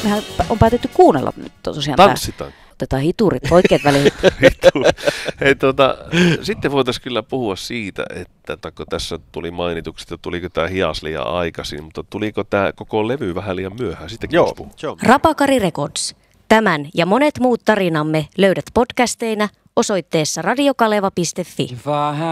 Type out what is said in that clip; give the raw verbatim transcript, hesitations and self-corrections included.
mehän on päätetty kuunnella nyt tosiaan. Tanssitaan. Tää. Otetaan hiturit oikeat väliin. Hei, tuota, sitten voitaisiin kyllä puhua siitä, että kun tässä tuli mainituksi, että tuliko tämä hias liian aikaisin, mutta tuliko tämä koko levy vähän liian myöhään? Sitäkin Joo. Rapakari Records. Tämän ja monet muut tarinamme löydät podcasteina osoitteessa radiokaleva piste fi.